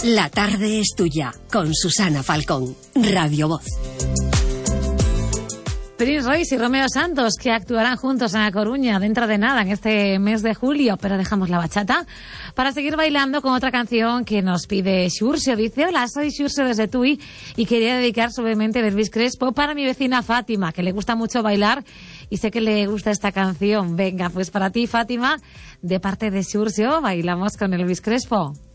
La tarde es tuya, con Susana Falcón, Radio Voz. Prince Royce y Romeo Santos, que actuarán juntos en La Coruña dentro de nada, en este mes de julio. Pero dejamos la bachata para seguir bailando con otra canción que nos pide Xurxo. Dice: hola, soy Xurxo desde Tui y quería dedicar suavemente Elvis Crespo para mi vecina Fátima, que le gusta mucho bailar y sé que le gusta esta canción. Venga, pues para ti, Fátima, de parte de Xurxo, bailamos con Elvis Crespo.